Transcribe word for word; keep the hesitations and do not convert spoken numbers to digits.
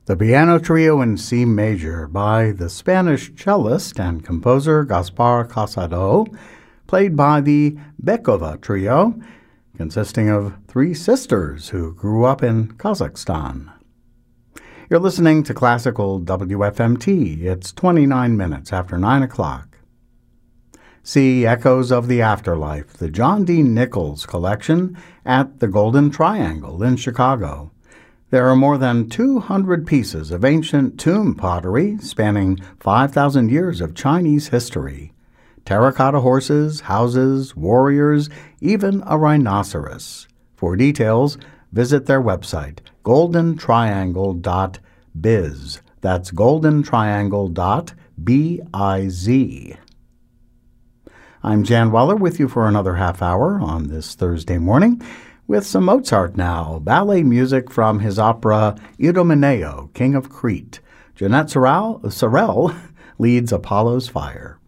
The Piano Trio in C Major by the Spanish cellist and composer Gaspar Casado, played by the Bekova Trio, consisting of three sisters who grew up in Kazakhstan. You're listening to Classical W F M T. It's twenty-nine minutes after nine o'clock. See Echoes of the Afterlife, the John D. Nichols collection at the Golden Triangle in Chicago. There are more than two hundred pieces of ancient tomb pottery spanning five thousand years of Chinese history. Terracotta horses, houses, warriors, even a rhinoceros. For details, visit their website, golden triangle dot biz. That's golden triangle dot biz. I'm Jan Weller with you for another half hour on this Thursday morning with some Mozart now, ballet music from his opera Idomeneo, King of Crete. Jeanette Sorrell, Sorrell leads Apollo's Fire.